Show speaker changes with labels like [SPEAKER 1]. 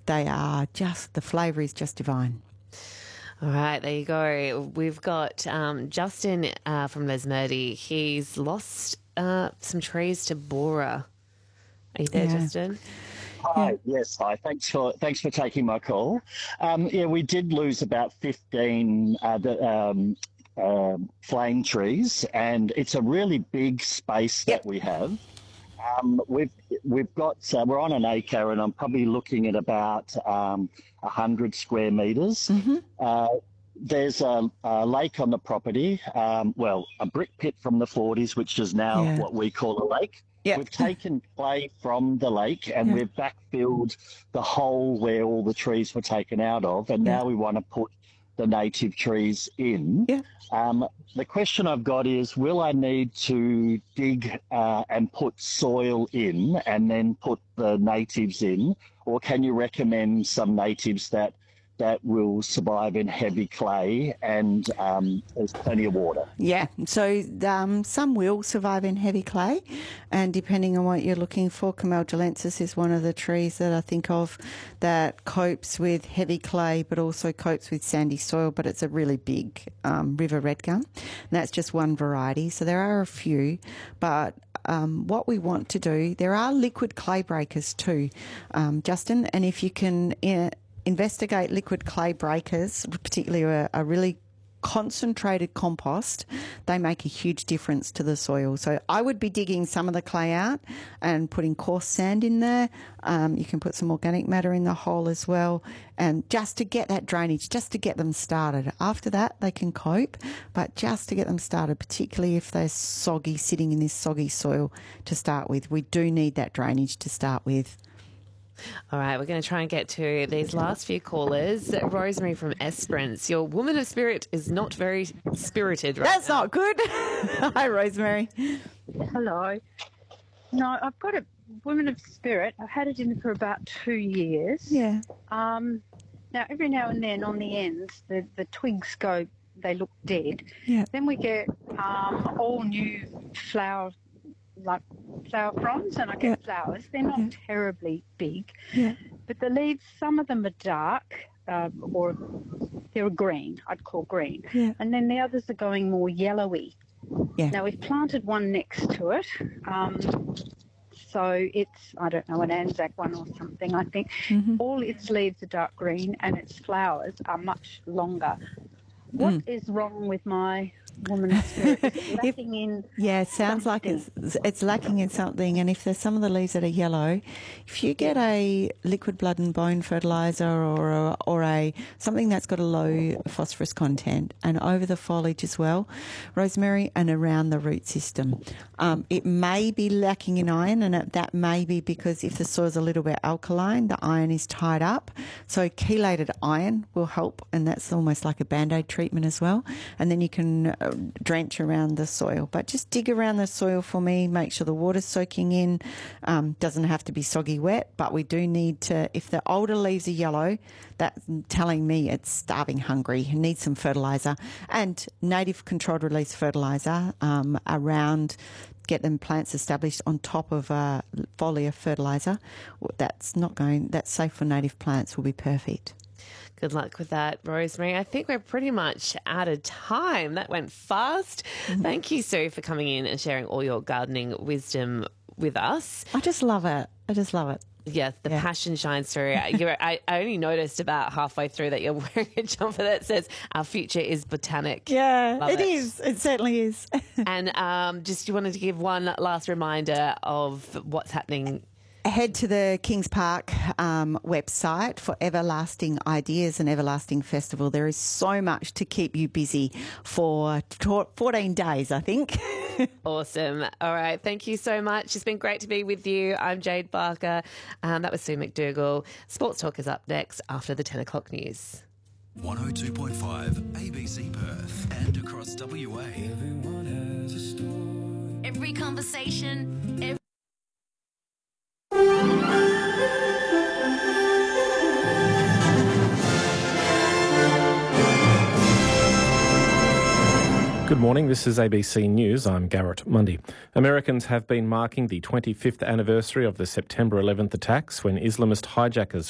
[SPEAKER 1] they are just, the flavour is just divine.
[SPEAKER 2] All right, there you go. We've got Justin from Lesmurdy. He's lost some trees to borer. Are you there, Justin?
[SPEAKER 3] Hi, yes, hi. Thanks for taking my call. We did lose about 15 flame trees, and it's a really big space that we have. We've got we're on an acre, and I'm probably looking at about 100 square metres. There's a lake on the property, a brick pit from the 40s, which is now what we call a lake. Yep. We've taken clay from the lake and we've backfilled the hole where all the trees were taken out of, and now we want to put the native trees in. The question I've got is, will I need to dig and put soil in and then put the natives in, or can you recommend some natives that will survive in heavy clay and there's plenty of water?
[SPEAKER 1] Yeah, so some will survive in heavy clay, and depending on what you're looking for, Cameldulensis is one of the trees that I think of that copes with heavy clay but also copes with sandy soil, but it's a really big river redgum, and that's just one variety. So there are a few, but what we want to do, there are liquid clay breakers too, Justin, and if you can investigate liquid clay breakers, particularly a really concentrated compost, they make a huge difference to the soil. So I would be digging some of the clay out and putting coarse sand in there. You can put some organic matter in the hole as well, and just to get that drainage, just to get them started. After that, they can cope, but just to get them started, particularly if they're soggy, sitting in this soggy soil to start with, we do need that drainage to start with.
[SPEAKER 2] All right, we're going to try and get to these last few callers. Rosemary from Esperance, your woman of spirit is not very spirited right
[SPEAKER 1] That's
[SPEAKER 2] now.
[SPEAKER 1] not good. Hi, Rosemary.
[SPEAKER 4] Hello. No, I've got a woman of spirit. I've had it in for about 2 years.
[SPEAKER 1] Yeah.
[SPEAKER 4] Now, every now and then on the ends, the twigs go, they look dead.
[SPEAKER 1] Yeah.
[SPEAKER 4] Then we get all new flower fronds, and I get flowers. They're not terribly big, but the leaves, some of them are dark, or they're green, I'd call green, and then the others are going more yellowy. Now, we've planted one next to it, so it's, I don't know, an Anzac one or something, I think. All its leaves are dark green and its flowers are much longer. What is wrong with my woman of spirit? It's lacking in
[SPEAKER 1] it sounds
[SPEAKER 4] something.
[SPEAKER 1] like it's lacking in something. And if there's some of the leaves that are yellow, if you get a liquid blood and bone fertilizer or a something that's got a low phosphorus content, and over the foliage as well, Rosemary, and around the root system, it may be lacking in iron, and that may be because if the soil's a little bit alkaline, the iron is tied up. So chelated iron will help, and that's almost like a Band-Aid treatment as well. And then you can drench around the soil, but just dig around the soil for me, make sure the water's soaking in. Doesn't have to be soggy wet, but we do need to, if the older leaves are yellow, that's telling me it's starving hungry, it needs some fertilizer, and native controlled release fertilizer around, get them plants established on top of foliar fertilizer. That's safe for native plants, will be perfect.
[SPEAKER 2] Good luck with that, Rosemary. I think we're pretty much out of time. That went fast. Thank you, Sue, for coming in and sharing all your gardening wisdom with us.
[SPEAKER 1] I just love it.
[SPEAKER 2] Yeah, the passion shines through. I only noticed about halfway through that you're wearing a jumper that says, "Our future is botanic."
[SPEAKER 1] Yeah, it is. It certainly is.
[SPEAKER 2] And just you wanted to give one last reminder of what's happening.
[SPEAKER 1] Head to the Kings Park website for Everlasting Ideas and Everlasting Festival. There is so much to keep you busy for 14 days, I think.
[SPEAKER 2] Awesome. All right. Thank you so much. It's been great to be with you. I'm Jade Barker. That was Sue McDougall. Sports Talk is up next after the 10 o'clock news.
[SPEAKER 5] 102.5 ABC Perth and across WA.
[SPEAKER 6] Everyone has a story. Every conversation,
[SPEAKER 7] Good morning, this is ABC News. I'm Garrett Mundy. Americans have been marking the 25th anniversary of the September 11th attacks when Islamist hijackers